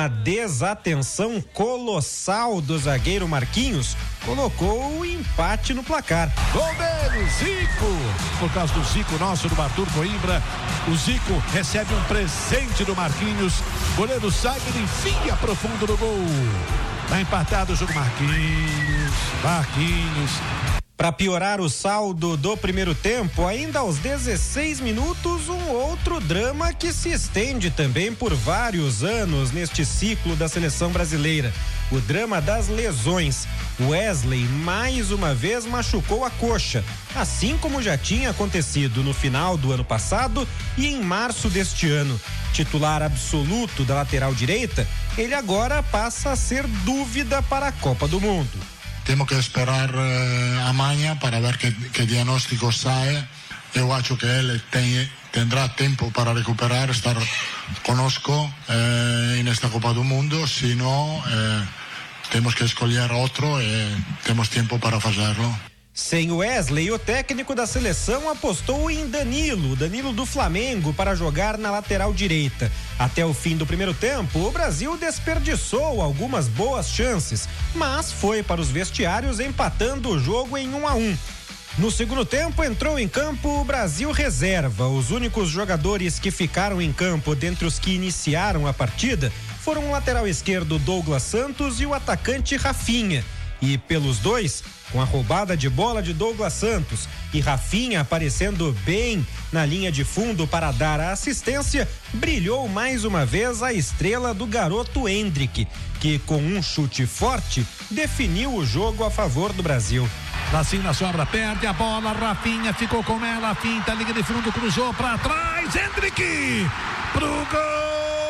Uma desatenção colossal do zagueiro Marquinhos colocou o empate no placar. Gol dele, Zico! Por causa do Zico nosso, do Arthur Coimbra, o Zico recebe um presente do Marquinhos. Goleiro sai, ele enfia profundo no gol. Tá empatado o jogo, Marquinhos. Para piorar o saldo do primeiro tempo, ainda aos 16 minutos, um outro drama que se estende também por vários anos neste ciclo da seleção brasileira. O drama das lesões. Wesley mais uma vez machucou a coxa, assim como já tinha acontecido no final do ano passado e em março deste ano. Titular absoluto da lateral direita, ele agora passa a ser dúvida para a Copa do Mundo. Temos que esperar amanhã para ver que diagnóstico sai. Eu acho que ele tendrá tempo para recuperar, estar conosco nesta Copa do Mundo. Se não, temos que escolher outro e temos tempo para fazê-lo. Sem Wesley, o técnico da seleção apostou em Danilo do Flamengo, para jogar na lateral direita. Até o fim do primeiro tempo, o Brasil desperdiçou algumas boas chances, mas foi para os vestiários empatando o jogo em 1-1. No segundo tempo, entrou em campo o Brasil reserva. Os únicos jogadores que ficaram em campo dentre os que iniciaram a partida foram o lateral esquerdo Douglas Santos e o atacante Rafinha. E pelos dois, com a roubada de bola de Douglas Santos e Rafinha aparecendo bem na linha de fundo para dar a assistência, brilhou mais uma vez a estrela do garoto Endrick, que com um chute forte definiu o jogo a favor do Brasil. Assim na sobra, perde a bola, Rafinha ficou com ela, finta, liga de fundo, cruzou para trás, Endrick pro gol!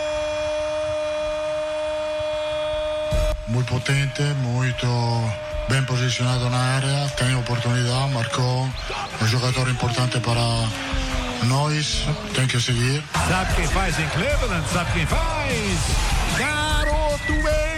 Muito potente, muito bem posicionado na área, tem oportunidade, marcou, um jogador importante para nós, tem que seguir. Sabe quem faz em Cleveland? Sabe quem faz? Garoto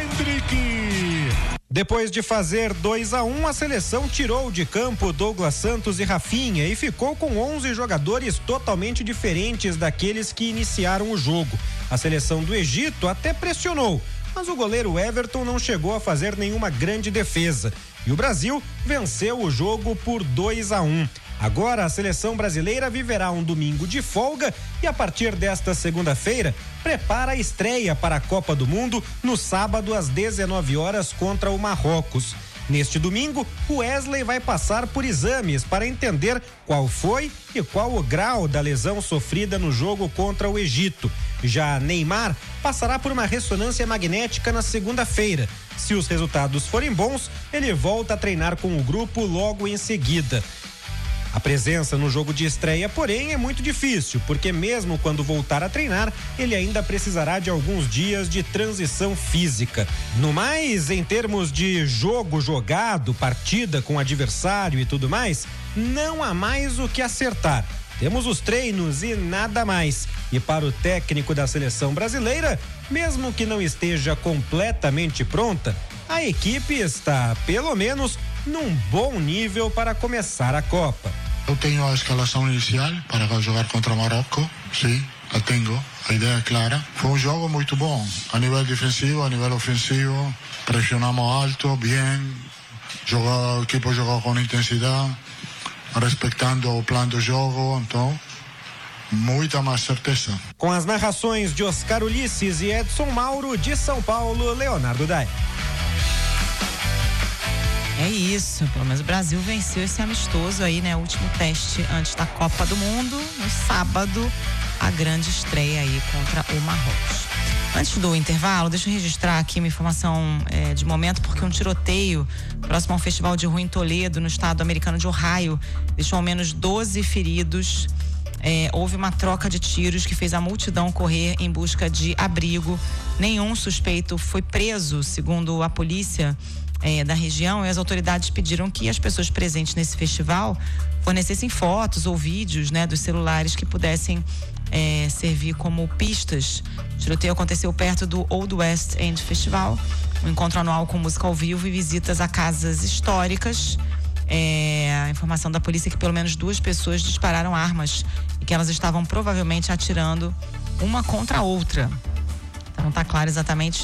Endrick! Depois de fazer 2-1, a seleção tirou de campo Douglas Santos e Rafinha e ficou com 11 jogadores totalmente diferentes daqueles que iniciaram o jogo. A seleção do Egito até pressionou, mas o goleiro Everton não chegou a fazer nenhuma grande defesa. E o Brasil venceu o jogo por 2-1. Agora a seleção brasileira viverá um domingo de folga e a partir desta segunda-feira prepara a estreia para a Copa do Mundo no sábado às 19 horas contra o Marrocos. Neste domingo, o Wesley vai passar por exames para entender qual foi e qual o grau da lesão sofrida no jogo contra o Egito. Já Neymar passará por uma ressonância magnética na segunda-feira. Se os resultados forem bons, ele volta a treinar com o grupo logo em seguida. A presença no jogo de estreia, porém, é muito difícil, porque mesmo quando voltar a treinar, ele ainda precisará de alguns dias de transição física. No mais, em termos de jogo jogado, partida com adversário e tudo mais, não há mais o que acertar. Temos os treinos e nada mais. E para o técnico da seleção brasileira, mesmo que não esteja completamente pronta, a equipe está, pelo menos, num bom nível para começar a Copa. Eu tenho a escalação inicial para jogar contra o Marrocos, sim, a tenho, a ideia é clara. Foi um jogo muito bom, a nível defensivo, a nível ofensivo, pressionamos alto, bem, o equipe jogou com intensidade, respeitando o plano do jogo, então muita mais certeza. Com as narrações de Oscar Ulisses e Edson Mauro, de São Paulo, Leonardo Dai. É isso, pelo menos o Brasil venceu esse amistoso aí, né? O último teste antes da Copa do Mundo, no sábado, a grande estreia aí contra o Marrocos. Antes do intervalo, deixa eu registrar aqui uma informação de momento, porque um tiroteio próximo ao Festival de Rua em Toledo, no estado americano de Ohio, deixou ao menos 12 feridos. Houve uma troca de tiros que fez a multidão correr em busca de abrigo. Nenhum suspeito foi preso, segundo a polícia da região, e as autoridades pediram que as pessoas presentes nesse festival fornecessem fotos ou vídeos, né, dos celulares que pudessem servir como pistas. O tiroteio aconteceu perto do Old West End Festival, um encontro anual com música ao vivo e visitas a casas históricas. A informação da polícia é que pelo menos 2 pessoas dispararam armas e que elas estavam provavelmente atirando uma contra a outra. Então não está claro exatamente